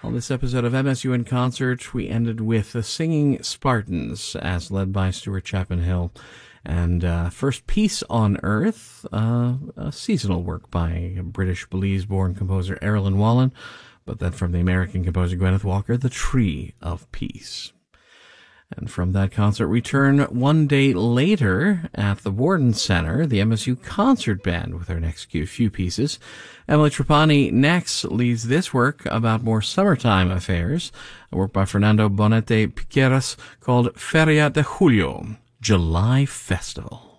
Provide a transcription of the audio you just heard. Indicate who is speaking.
Speaker 1: On this episode of MSU in Concert, we ended with the Singing Spartans, as led by Stuart Chapman Hill, and First Peace on Earth, a seasonal work by British Belize-born composer Erilyn Wallen, but then from the American composer Gwyneth Walker, The Tree of Peace. And from that concert, we turn one day later at the Warden Center, the MSU Concert Band, with our next few pieces. Emily Trapani next leads this work about more summertime affairs, a work by Fernando Bonete Piqueras called Feria de Julio, July Festival.